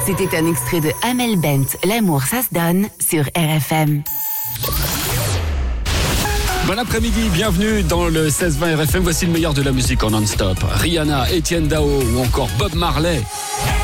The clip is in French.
C'était un extrait de Amel Bent, L'amour ça se donne, sur RFM. Bon après-midi, bienvenue dans le 16-20 RFM. Voici le meilleur de la musique en non-stop. Rihanna, Etienne Dao ou encore Bob Marley.